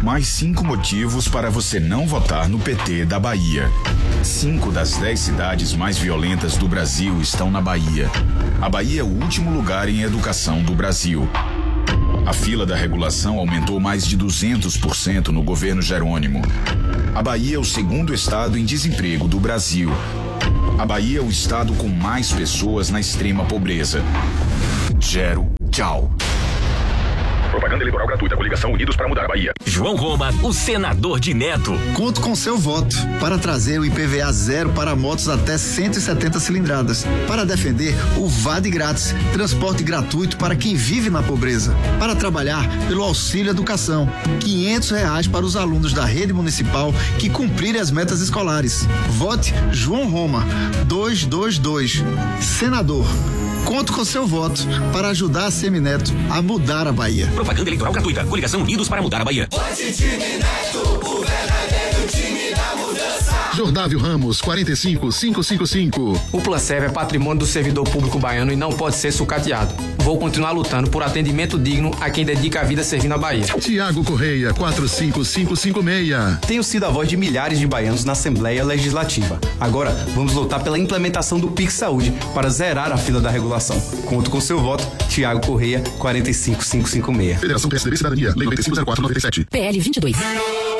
Mais 5 motivos para você não votar no PT da Bahia. 5 das 10 cidades mais violentas do Brasil estão na Bahia. A Bahia é o último lugar em educação do Brasil. A fila da regulação aumentou mais de 200% no governo Jerônimo. A Bahia é o segundo estado em desemprego do Brasil. A Bahia é o estado com mais pessoas na extrema pobreza. Gero, tchau. Propaganda eleitoral gratuita. Coligação Unidos para Mudar a Bahia. João Roma, o senador de Neto. Conto com seu voto para trazer o IPVA zero para motos até 170 cilindradas. Para defender o VAD grátis, transporte gratuito para quem vive na pobreza. Para trabalhar pelo auxílio educação, R$500 para os alunos da rede municipal que cumprirem as metas escolares. Vote João Roma, 222. Senador. Conto com seu voto para ajudar a Semineto a mudar a Bahia. Propaganda eleitoral gratuita. Coligação Unidos para Mudar a Bahia. Vote time Neto, o verdadeiro time da mudança. Jordávio Ramos, 45555. O Planserv é patrimônio do servidor público baiano e não pode ser sucateado. Vou continuar lutando por atendimento digno a quem dedica a vida servindo a Bahia. Tiago Correia, 45556. Tenho sido a voz de milhares de baianos na Assembleia Legislativa. Agora, vamos lutar pela implementação do Pix Saúde para zerar a fila da regulação. Conto com seu voto, Tiago Correia, 45556. Federação PSDB Cidadania, Lei 9504/97. PL 22.